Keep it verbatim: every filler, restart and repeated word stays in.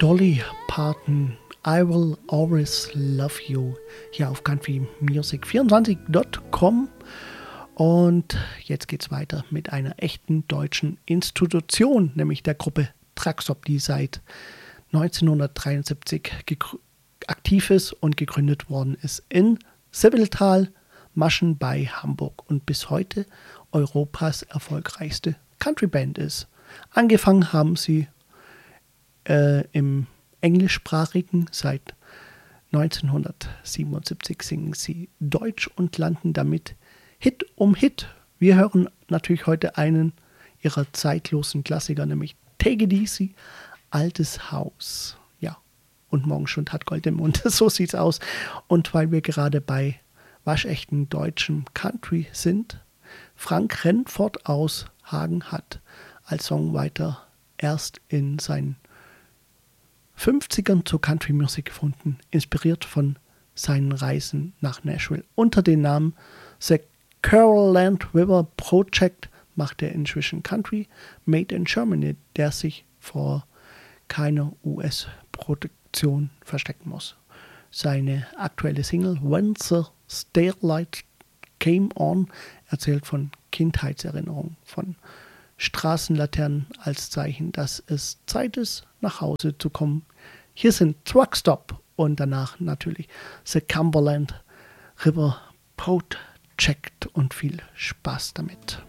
Dolly Parton, I Will Always Love You, hier auf country music vierundzwanzig Punkt com. Und jetzt geht's weiter mit einer echten deutschen Institution, nämlich der Gruppe Truckstop, die seit neunzehnhundertdreiundsiebzig gegrü- aktiv ist und gegründet worden ist in Sibbeltal, Maschen bei Hamburg und bis heute Europas erfolgreichste Countryband ist. Angefangen haben sie äh, im englischsprachigen, seit neunzehnhundertsiebenundsiebzig singen sie Deutsch und landen damit Hit um Hit. Wir hören natürlich heute einen ihrer zeitlosen Klassiker, nämlich Take It Easy, Altes Haus. Ja, und Morgenstund hat Gold im Mund, so sieht's aus. Und weil wir gerade bei waschechten deutschen Country sind, Frank Renfort aus Hagen hat als Songwriter erst in seinen fünfzigern zur Country-Musik gefunden, inspiriert von seinen Reisen nach Nashville. Unter dem Namen The Carolland River Project macht er inzwischen Country Made in Germany, der sich vor keiner U S-Produktion verstecken muss. Seine aktuelle Single When the Starlight Came On erzählt von Kindheitserinnerungen, von Straßenlaternen als Zeichen, dass es Zeit ist, nach Hause zu kommen. Hier sind Truckstop und danach natürlich The Cumberland River Project und viel Spaß damit.